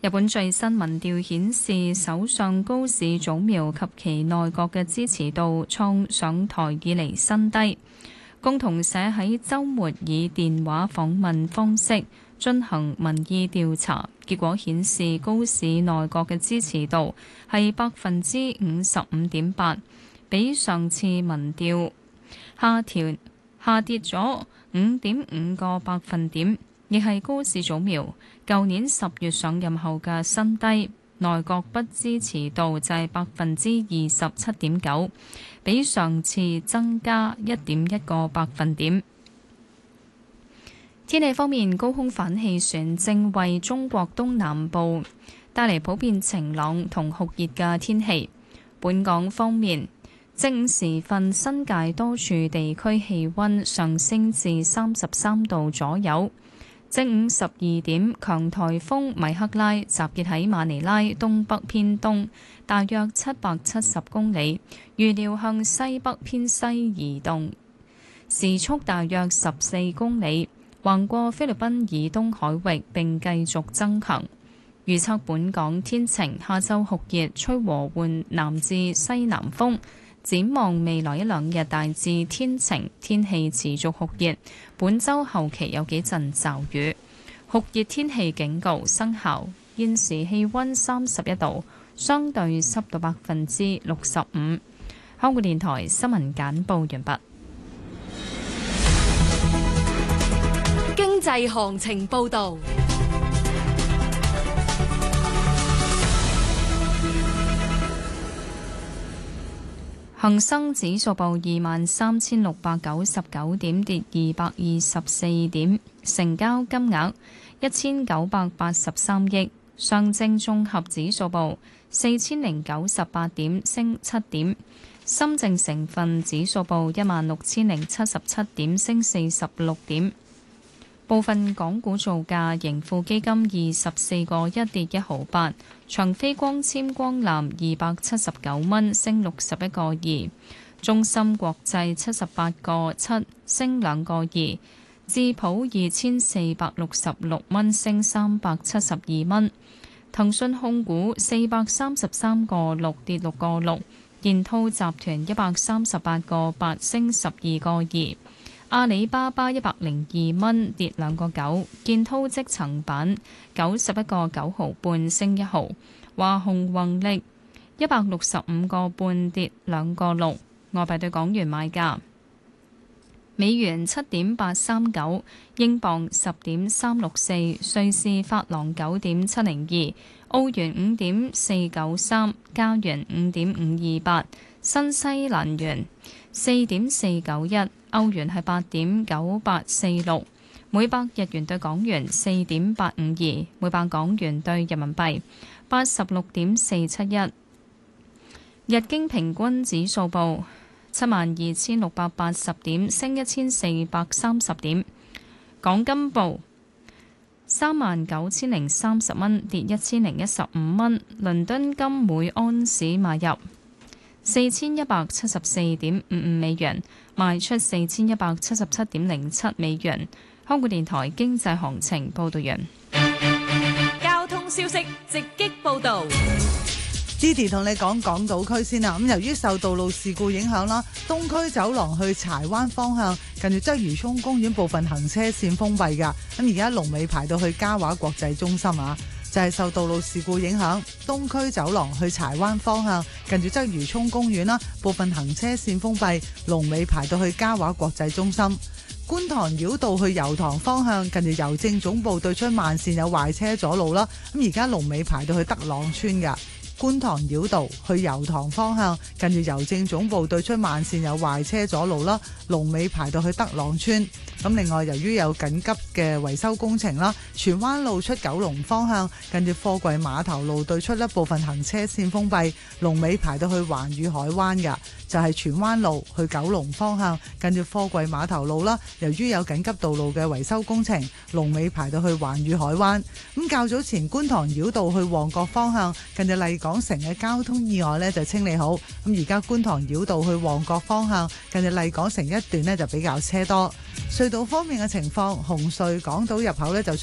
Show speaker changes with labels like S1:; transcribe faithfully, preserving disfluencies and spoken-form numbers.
S1: 日本最新民調顯示，首相高市早苗及其內閣嘅支持度創上台以嚟新低。共同社喺週末以電話訪問方式進行民意調查，結果顯示高市內閣嘅支持度係百分之五十五點八，比上次民調下調下跌咗五點五個百分點，亦係高市早苗舊年十月上任後嘅新低。內閣不支持度就係百分之二十七點九，比上次增加一點一個百分點。天氣方面，高空反氣旋正為中國東南部帶嚟普遍晴朗同酷熱嘅天氣。本港方面，正午時分，新界多處地區氣溫上升至三十三度左右。正午十二點，強颱風米克拉集結喺馬尼拉東北偏東，大約七百七十公里，預料向西北偏西移動，時速大約十四公里，橫過菲律賓以東海域並繼續增強。預測本港天晴，下晝酷熱，吹和緩南至西南風。展望未來一兩日大致天晴，天氣持續酷熱。本週後期有幾陣驟雨，酷熱天氣警告生效。現時氣溫三十一度，相對濕度百分之六十五。香港電台新聞簡報完畢。
S2: 經濟行情報導。
S1: 恒生指數報二萬三千六百九十九點，跌二百二十四點，成交金額一千九百八十三億。上證綜合指數報四千零九十八點，升七點。深證成分指數報一萬六千零七十七點，升四十六點。部分港股造價，盈富基金二十四個一跌一毫八，長飛光纖光纜二百七十九蚊升六十一個二，中芯國際七十八個七升兩個二，智普二千四百六十六蚊升三百七十二蚊，騰訊控股四百三十三個六跌六個六，建滔集團一百三十八個八升十二個二。阿里巴巴一百零二蚊跌兩個九，建滔積層板九十一個九毫半升一毫，華虹宏力一百六十五個半跌兩個六。外幣對港元買價：美元七點八三九，英鎊十點三六四，瑞士法郎九點七零二，澳元五點四九三，加元五點五二八，新西蘭元四點四九一。歐元係八點九八四六，每百日元對港元四點八五二，每百港元對人民幣八十六點四七一。日經平均指數報七萬二千六百八十點，升一千四百三十點。港金報三萬九千零三十蚊，跌一千零一十五蚊。倫敦金每安士買入四千一百七十四點五五美元，賣出四千一百七十七點零七美元。香港電台經濟行情報道完。
S2: 交通消息直擊報導。
S3: Didi 同你講港島區先啦，咁由於受道路事故影響啦，東區走廊去柴灣方向近住鰂魚涌公園部分行車線封閉㗎，咁而家龍尾排到去嘉華國際中心啊。就係受道路事故影響，東區走廊去柴灣方向近住鰂魚涌公園啦，部分行車線封閉，龍尾排到去嘉華國際中心。觀塘繞道去油塘方向近住郵政總部對出慢線有壞車阻路啦，咁而家龍尾排到去德朗村㗎。觀塘繞道去油塘方向近住郵政總部對出慢線有壞車阻路啦，龍尾排到去德朗村。咁另外由於有緊急嘅維修工程啦，荃灣路出九龍方向近住貨櫃碼頭路對出一部分行車線封閉，龍尾排到去環宇海灣㗎。就係荃灣路去九龍方向近住貨櫃碼頭路啦，由於有緊急道路嘅維修工程，龍尾排到去環宇海灣。咁較早前觀塘繞道去旺角方向近住麗港城嘅交通意外呢就清理好，咁而家觀塘繞道去旺角方向近住麗港城一段呢就比較車多。隧道方面嘅情況，紅隧港島入口呢就出